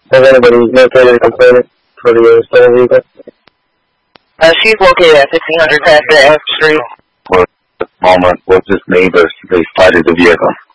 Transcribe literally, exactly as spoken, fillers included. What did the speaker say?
Has anybody located a complainant for the uh, stolen vehicle? Uh, she's located at fifteen hundred Pastor F Street. For the moment, was just neighbors. They spotted the vehicle.